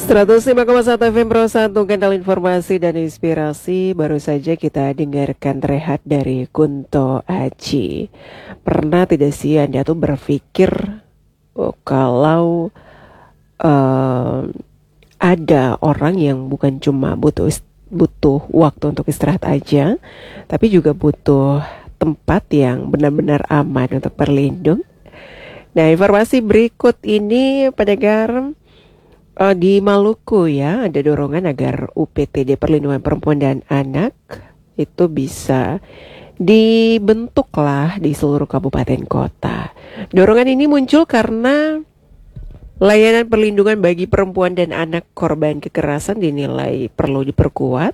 105,1 FM Pro, satu kanal informasi dan inspirasi. Baru saja kita dengarkan Rehat dari Kunto Aji. Pernah tidak sih Anda tuh berpikir kalau ada orang yang bukan cuma butuh waktu untuk istirahat aja, tapi juga butuh tempat yang benar-benar aman untuk berlindung. Nah, informasi berikut ini pendengar, di Maluku ya, ada dorongan agar UPTD Perlindungan Perempuan dan Anak itu bisa dibentuklah di seluruh kabupaten kota. Dorongan ini muncul karena layanan perlindungan bagi perempuan dan anak korban kekerasan dinilai perlu diperkuat.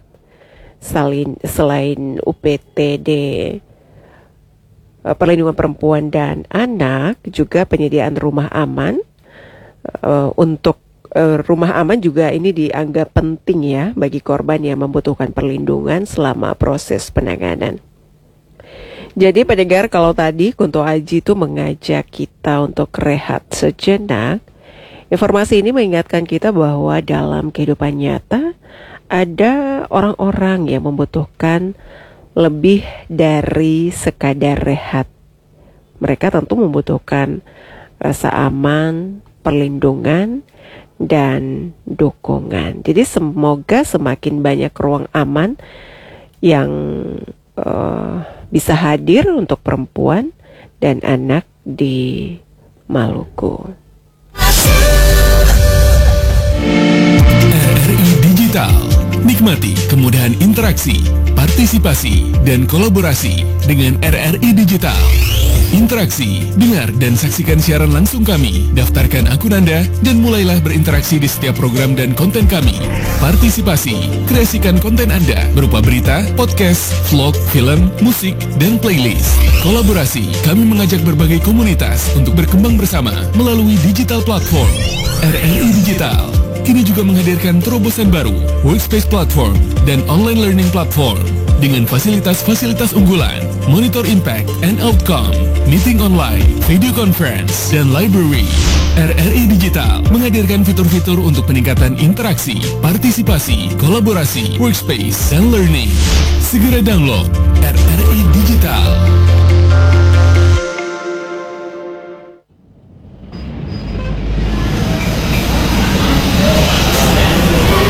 Selain UPTD Perlindungan Perempuan dan Anak, juga penyediaan rumah aman untuk rumah aman juga ini dianggap penting ya bagi korban yang membutuhkan perlindungan selama proses penanganan. Jadi pendengar, kalau tadi Kunto Aji itu mengajak kita untuk rehat sejenak, informasi ini mengingatkan kita bahwa dalam kehidupan nyata ada orang-orang yang membutuhkan lebih dari sekadar rehat. Mereka tentu membutuhkan rasa aman, perlindungan, dan dukungan. Jadi semoga semakin banyak ruang aman yang bisa hadir untuk perempuan dan anak di Maluku. RRI Digital. Nikmati kemudahan interaksi, partisipasi, dan kolaborasi dengan RRI Digital. Interaksi, dengar dan saksikan siaran langsung kami, daftarkan akun Anda, dan mulailah berinteraksi di setiap program dan konten kami. Partisipasi, kreasikan konten Anda berupa berita, podcast, vlog, film, musik, dan playlist. Kolaborasi, kami mengajak berbagai komunitas untuk berkembang bersama melalui digital platform. RRI Digital kini juga menghadirkan terobosan baru, workspace platform, dan online learning platform dengan fasilitas-fasilitas unggulan, monitor impact and outcome, meeting online, video conference, dan library. RRI Digital menghadirkan fitur-fitur untuk peningkatan interaksi, partisipasi, kolaborasi, workspace, dan learning. Segera download RRI Digital.